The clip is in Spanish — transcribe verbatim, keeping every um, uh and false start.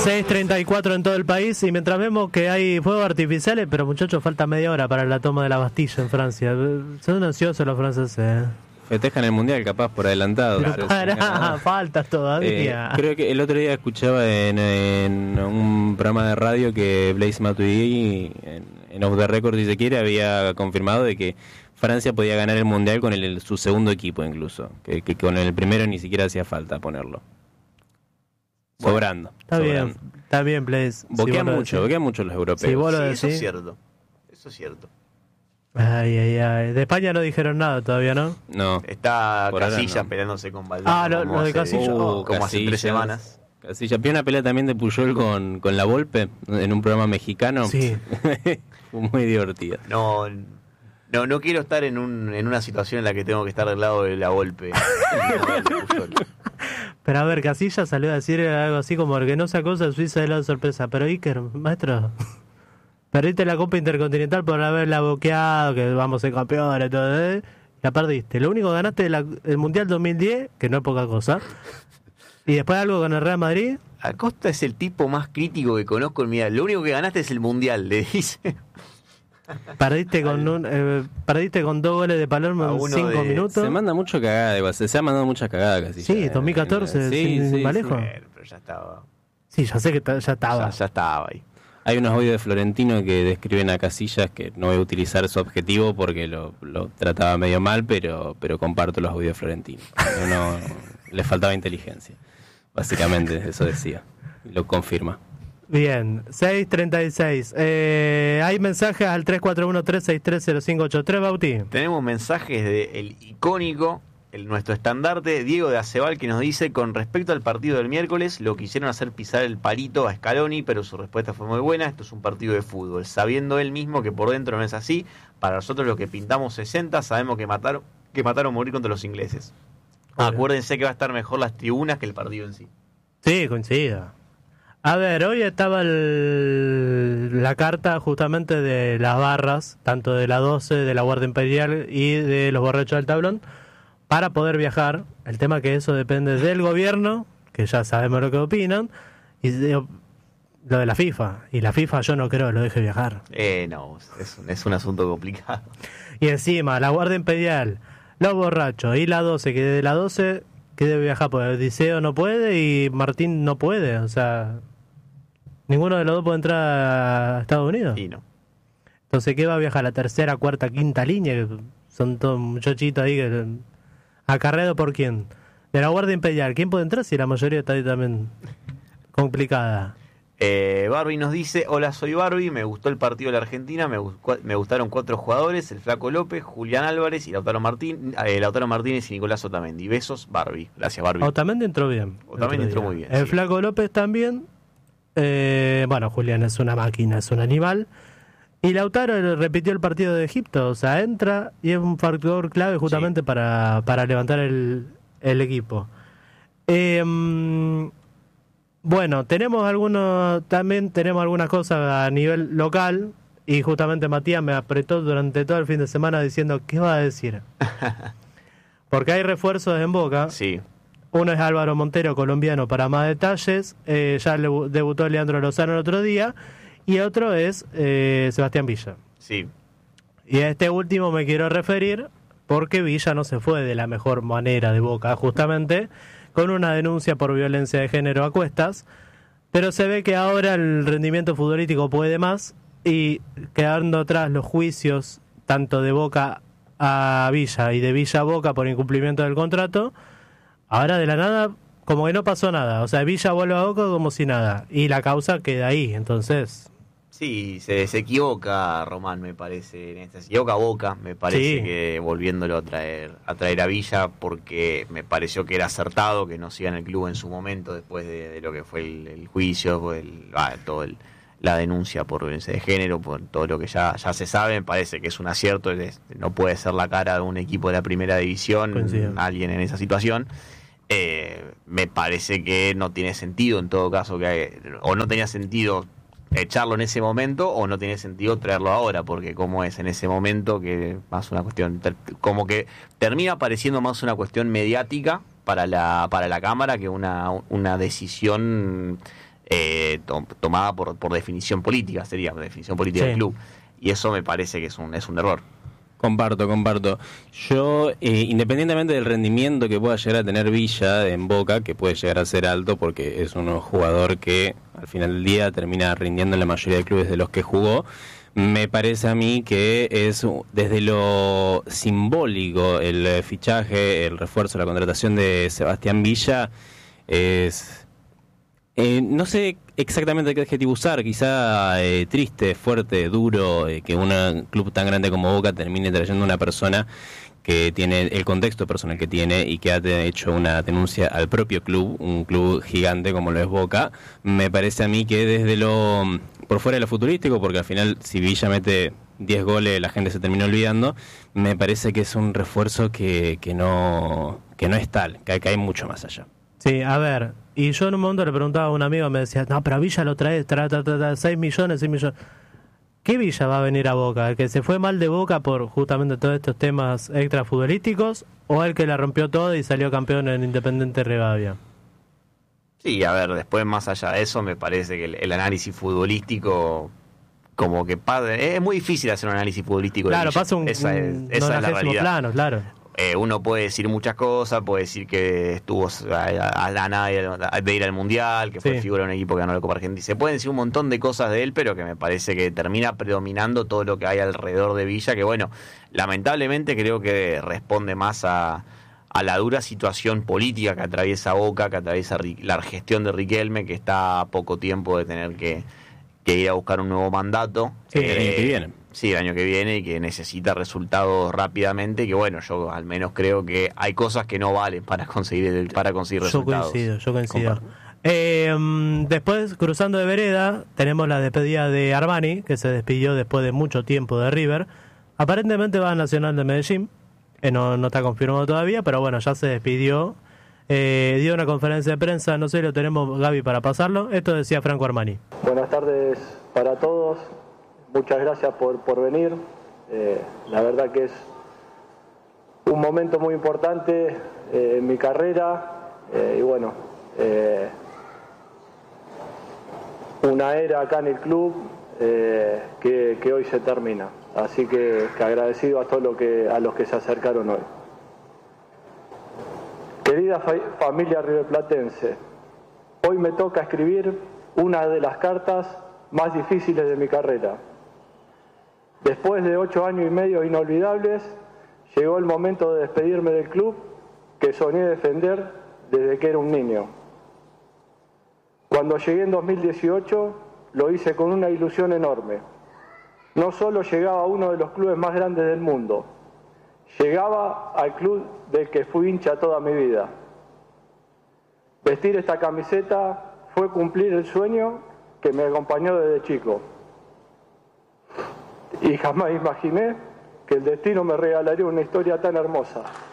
seis treinta y cuatro en todo el país, y mientras vemos que hay fuegos artificiales, pero muchachos, falta media hora para la toma de la Bastilla en Francia. Son ansiosos los franceses, ¿eh? Festejan el mundial capaz por adelantado. Pero pará, falta todavía. Eh, creo que el otro día escuchaba en, en un programa de radio que Blaise Matuidi, en, en Off the Record, si se quiere, había confirmado de que Francia podía ganar el mundial con el, el, su segundo equipo incluso, que, que con el primero ni siquiera hacía falta ponerlo. Sobrando. Está sobrando. bien, está bien, Blaise. Boquean si mucho, boquean mucho los europeos. Si vos lo Sí, decís. eso es cierto. Eso es cierto. Ay, ay, ay. De España no dijeron nada todavía, ¿no? No. Está Por ahora Casillas no. peleándose con Valdano. Ah, lo- como lo de hace- Casillas. como Uh, hace Casillas. tres semanas. Casillas. Vi una pelea también de Puyol con, con La Volpe en un programa mexicano. Sí. Fue muy divertida. No, no, no quiero estar en, un, en una situación en la que tengo que estar del lado de la golpe. Pero a ver, Casillas salió a decir algo así como que no sacó a Suiza de la sorpresa. Pero Iker, maestro, perdiste la Copa Intercontinental por haberla boqueado, que vamos a ser campeones, todo, ¿eh? La perdiste. Lo único que ganaste es la- el Mundial dos mil diez, que no es poca cosa. Y después algo con el Real Madrid. Acosta es el tipo más crítico que conozco en mi vida. Lo único que ganaste es el mundial, le dice. Perdiste con un, eh, perdiste con dos goles de Palermo A en uno cinco de- minutos. Se manda mucho cagada, igual, se, se ha mandado mucha cagada Casillas. Sí, dos mil catorce, sin- sin Vallejo. Bueno, pero ya estaba. Sí, ya sé que ta- ya estaba. Ya, ya estaba ahí. Hay unos audios de Florentino que describen a Casillas, que no voy a utilizar su objetivo porque lo, lo trataba medio mal, pero pero comparto los audios de Florentino. No, no, le faltaba inteligencia. Básicamente, eso decía. Y lo confirma. Bien, seis treinta y seis. Eh, hay mensajes al tres cuatro uno, tres seis tres, cero cinco ocho tres, Bauti. Tenemos mensajes de el icónico, el, nuestro estandarte, Diego de Acebal, que nos dice: con respecto al partido del miércoles, lo quisieron hacer pisar el palito a Scaloni, pero su respuesta fue muy buena. Esto es un partido de fútbol, sabiendo él mismo que por dentro no es así. Para nosotros los que pintamos sesenta sabemos que mataron, que mataron morir contra los ingleses. Obvio. Acuérdense que va a estar mejor las tribunas que el partido en sí. Sí, coincido. A ver, hoy estaba el- la carta justamente de las barras, tanto de la doce, de la Guardia Imperial y de los borrachos del tablón, para poder viajar. El tema que eso depende del gobierno, que ya sabemos lo que opinan, y de- lo de la FIFA. Y la FIFA yo no creo que lo deje viajar. Eh, no, es un, es un asunto complicado. Y encima, la Guardia Imperial, los borrachos y la doce, que de la doce que debe viajar, porque Odiseo no puede y Martín no puede. O sea, ninguno de los dos puede entrar a Estados Unidos. Y no. Entonces, ¿qué va a viajar? ¿La tercera, cuarta, quinta línea? Que son todos muchachitos ahí. Que ¿acarreado por quién? De la Guardia Imperial. ¿Quién puede entrar si la mayoría está ahí también complicada? Eh, Barbie nos dice: hola, soy Barbie, me gustó el partido de la Argentina, me, gust- me gustaron cuatro jugadores, el Flaco López, Julián Álvarez y Lautaro, Martín, eh, Lautaro Martínez y Nicolás Otamendi. Besos, Barbie. Gracias, Barbie. Otamendi entró bien. Otamendi el otro entró día. muy bien, El sí. Flaco López también. Eh, bueno, Julián es una máquina, es un animal. Y Lautaro repitió el partido de Egipto. O sea, entra y es un factor clave justamente Sí. para, para levantar el, el equipo. Eh, bueno, tenemos algunos, también tenemos algunas cosas a nivel local. Y justamente Matías me apretó durante todo el fin de semana diciendo: ¿qué va a decir? Porque hay refuerzos en Boca. Sí. Uno es Álvaro Montero, colombiano, para más detalles. Eh, ya le, debutó Leandro Lozano el otro día. Y otro es eh, Sebastián Villa. Sí. Y a este último me quiero referir porque Villa no se fue de la mejor manera de Boca, justamente con una denuncia por violencia de género a cuestas. Pero se ve que ahora el rendimiento futbolístico puede más, y quedando atrás los juicios tanto de Boca a Villa y de Villa a Boca por incumplimiento del contrato, ahora de la nada como que no pasó nada. O sea, Villa vuelve a Boca como si nada, y la causa queda ahí. Entonces, Sí, se, se equivoca Román, me parece, en esta. Se equivoca Boca, me parece, Sí. que volviéndolo a traer, a traer a Villa, porque me pareció que era acertado que no siga en el club en su momento, después de, de lo que fue el, el juicio, el, ah, todo el, la denuncia por violencia de género, por todo lo que ya, ya se sabe. Me parece que es un acierto, es- no puede ser la cara de un equipo de la primera división, Coincido. alguien en esa situación. Eh, me parece que no tiene sentido, en todo caso, que o no tenía sentido echarlo en ese momento, o no tiene sentido traerlo ahora, porque como es en ese momento, que más una cuestión, ter- como que termina pareciendo más una cuestión mediática para la para la cámara que una, una decisión eh, to, tomada por, por definición política, sería por definición política Sí. del club. Y eso me parece que es un, es un error. Comparto, comparto. Yo, eh, independientemente del rendimiento que pueda llegar a tener Villa en Boca, que puede llegar a ser alto porque es un jugador que al final del día termina rindiendo en la mayoría de clubes de los que jugó, me parece a mí que es desde lo simbólico el fichaje, el refuerzo, la contratación de Sebastián Villa es... Eh, no sé exactamente qué adjetivo usar, quizá eh, triste, fuerte, duro, eh, que un club tan grande como Boca termine trayendo una persona que tiene el contexto personal que tiene y que ha hecho una denuncia al propio club, un club gigante como lo es Boca. Me parece a mí que desde lo, por fuera de lo futurístico, porque al final si Villa mete diez goles la gente se termina olvidando, me parece que es un refuerzo que, que, no, que no es tal, que, que hay mucho más allá. Sí, a ver, y yo en un momento le preguntaba a un amigo, me decía, no, pero a Villa lo trae, trae, trae, trae seis millones, seis millones. ¿Qué Villa va a venir a Boca? ¿El que se fue mal de Boca por justamente todos estos temas extrafutbolísticos o el que la rompió todo y salió campeón en Independiente Rivadavia? Sí, a ver, después más allá de eso, me parece que el, el análisis futbolístico, como que pa- es muy difícil hacer un análisis futbolístico. Claro, de Villa. pasa un, esa es, un esa es la nonagésimo realidad. plano, claro. Eh, uno puede decir muchas cosas, puede decir que estuvo a, a, a la nada de ir al Mundial, que fue Sí. figura de un equipo que ganó la Copa Argentina. Se pueden decir un montón de cosas de él, pero que me parece que termina predominando todo lo que hay alrededor de Villa, que bueno, lamentablemente creo que responde más a, a la dura situación política que atraviesa Boca, que atraviesa Ri- la gestión de Riquelme, que está a poco tiempo de tener que, que ir a buscar un nuevo mandato. Sí, el año que viene. Sí, el año que viene y que necesita resultados rápidamente, que bueno, yo al menos creo que hay cosas que no valen para conseguir para conseguir Yo resultados. coincido, yo coincido. Comparto. Eh, mm, después, cruzando de vereda, tenemos la despedida de Armani, que se despidió después de mucho tiempo de River. Aparentemente va a Nacional de Medellín, eh, no, no está confirmado todavía, pero bueno, ya se despidió. Eh, dio una conferencia de prensa, no sé, lo tenemos, Gaby, para pasarlo. Esto decía Franco Armani. Buenas tardes para todos. Muchas gracias por, por venir. Eh, la verdad que es un momento muy importante eh, en mi carrera eh, y bueno, eh, una era acá en el club eh, que, que hoy se termina. Así que, que agradecido a todos lo que, a los que se acercaron hoy. Querida fa- familia riverplatense, hoy me toca escribir una de las cartas más difíciles de mi carrera. Después de ocho años y medio inolvidables, llegó el momento de despedirme del club que soñé defender desde que era un niño. Cuando llegué en dos mil dieciocho, lo hice con una ilusión enorme. No solo llegaba a uno de los clubes más grandes del mundo, llegaba al club del que fui hincha toda mi vida. Vestir esta camiseta fue cumplir el sueño que me acompañó desde chico. Y jamás imaginé que el destino me regalaría una historia tan hermosa.